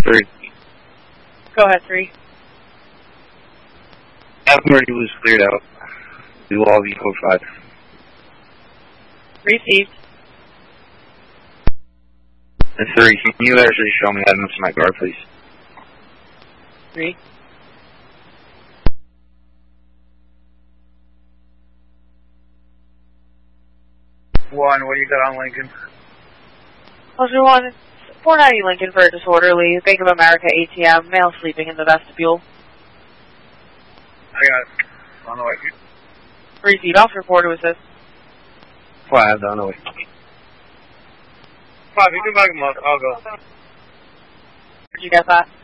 3. Go ahead, 3. Already was cleared out. Do all the code 5. Received. And 3, can you actually show me items to my guard, please? 3. One, what do you got on Lincoln? Officer 1, it's 490 Lincoln for a disorderly. Bank of America ATM, male sleeping in the vestibule. I got it. On the way. Received. Officer 4 to assist. 5, on the way. 5, you can back him up. I'll go. Did you get that?